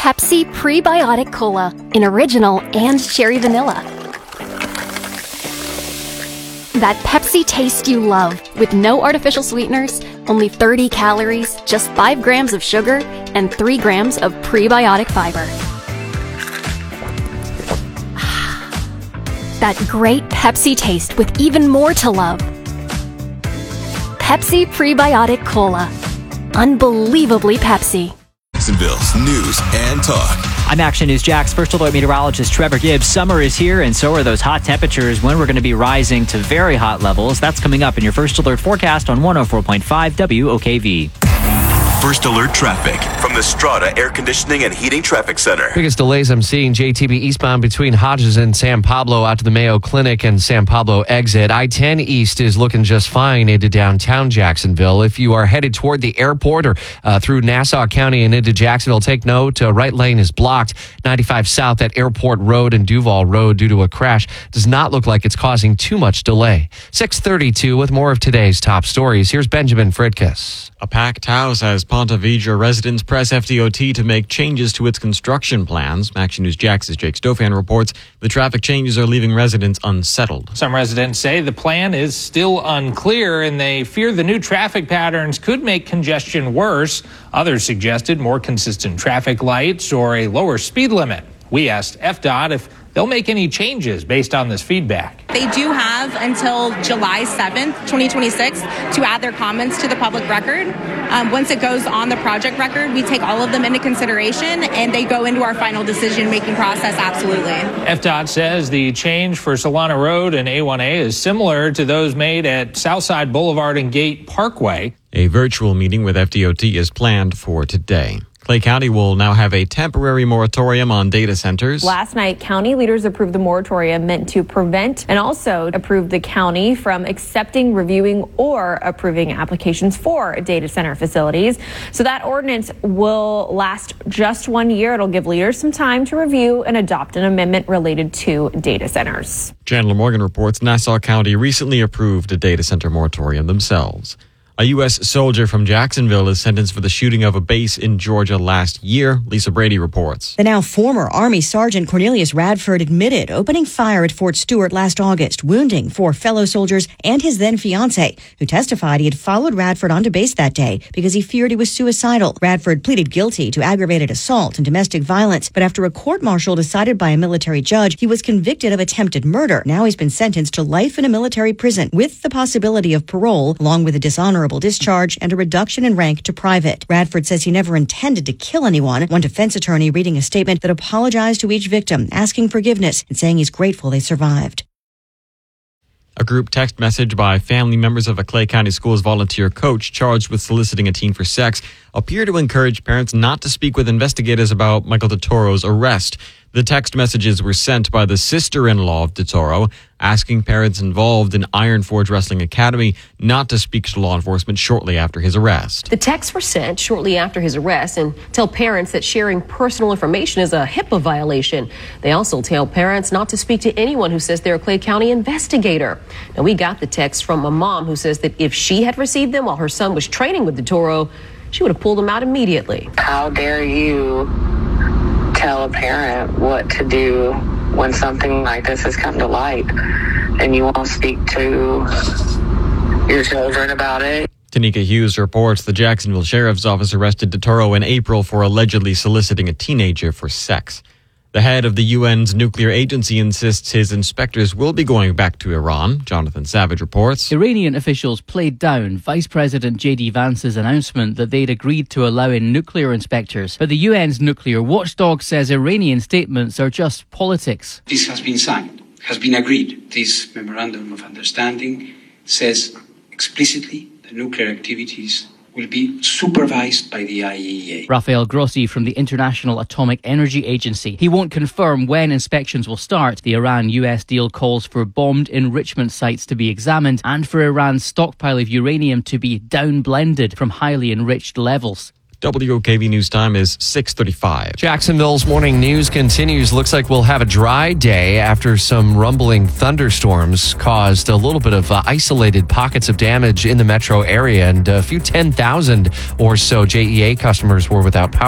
Pepsi Prebiotic Cola in original and cherry vanilla. That Pepsi taste you love, with no artificial sweeteners, only 30 calories, just 5 grams of sugar, and 3 grams of prebiotic fiber. That great Pepsi taste with even more to love. Pepsi Prebiotic Cola. Unbelievably Pepsi. Jacksonville's news and talk. I'm Action News Jack's First Alert meteorologist Trevor Gibbs. Summer is here, and so are those hot temperatures when we're going to be rising to very hot levels. That's coming up in your First Alert forecast on 104.5 WOKV. First Alert traffic from the Strata Air Conditioning and Heating Traffic Center. Biggest delays I'm seeing, JTB eastbound between Hodges and San Pablo out to the Mayo Clinic and San Pablo exit. I-10 east is looking just fine into downtown Jacksonville. If you are headed toward the airport or through Nassau County and into Jacksonville, take note, right lane is blocked. 95 south at Airport Road and Duval Road due to a crash. Does not look like it's causing too much delay. 6:32 with more of today's top stories. Here's Benjamin Fridkiss. A packed house as Ponte Vedra residents press FDOT to make changes to its construction plans. Action News Jax's Jake Stofan reports the traffic changes are leaving residents unsettled. Some residents say the plan is still unclear and they fear the new traffic patterns could make congestion worse. Others suggested more consistent traffic lights or a lower speed limit. We asked FDOT if they'll make any changes based on this feedback. They do have until July 7th, 2026 to add their comments to the public record. Once it goes on the project record, we take all of them into consideration and they go into our final decision-making process, absolutely. FDOT says the change for Solana Road and A1A is similar to those made at Southside Boulevard and Gate Parkway. A virtual meeting with FDOT is planned for today. Clay County will now have a temporary moratorium on data centers. Last night, county leaders approved the moratorium meant to prevent and also approved the county from accepting, reviewing, or approving applications for data center facilities. So that ordinance will last just 1 year. It'll give leaders some time to review and adopt an amendment related to data centers. Chandler Morgan reports Nassau County recently approved a data center moratorium themselves. A U.S. soldier from Jacksonville is sentenced for the shooting of a base in Georgia last year. Lisa Brady reports. The now former Army Sergeant Cornelius Radford admitted opening fire at Fort Stewart last August, wounding 4 fellow soldiers and his then fiancée, who testified he had followed Radford onto base that day because he feared he was suicidal. Radford pleaded guilty to aggravated assault and domestic violence, but after a court-martial decided by a military judge, he was convicted of attempted murder. Now he's been sentenced to life in a military prison with the possibility of parole, along with a dishonorable discharge and a reduction in rank to private. Radford says he never intended to kill anyone. One defense attorney reading a statement that apologized to each victim, asking forgiveness and saying he's grateful they survived. A group text message by family members of a Clay County Schools volunteer coach charged with soliciting a teen for sex appear to encourage parents not to speak with investigators about Michael DeToro's arrest. The text messages were sent by the sister-in-law of DeToro, asking parents involved in Iron Forge Wrestling Academy not to speak to law enforcement shortly after his arrest. The texts were sent shortly after his arrest and tell parents that sharing personal information is a HIPAA violation. They also tell parents not to speak to anyone who says they're a Clay County investigator. Now, we got the text from a mom who says that if she had received them while her son was training with DeToro, she would have pulled them out immediately. How dare you tell a parent what to do when something like this has come to light and you won't speak to your children about it? Tanika Hughes reports the Jacksonville Sheriff's Office arrested DeToro in April for allegedly soliciting a teenager for sex. The head of the UN's nuclear agency insists his inspectors will be going back to Iran. Jonathan Savage reports. Iranian officials played down Vice President J.D. Vance's announcement that they'd agreed to allow in nuclear inspectors. But the UN's nuclear watchdog says Iranian statements are just politics. This has been signed, has been agreed. This memorandum of understanding says explicitly that nuclear activities will be supervised by the IAEA. Rafael Grossi from the International Atomic Energy Agency. He won't confirm when inspections will start. The Iran-US deal calls for bombed enrichment sites to be examined and for Iran's stockpile of uranium to be down-blended from highly enriched levels. WOKV News Time is 6:35. Jacksonville's morning news continues. Looks like we'll have a dry day after some rumbling thunderstorms caused a little bit of isolated pockets of damage in the metro area, and a few 10,000 or so JEA customers were without power.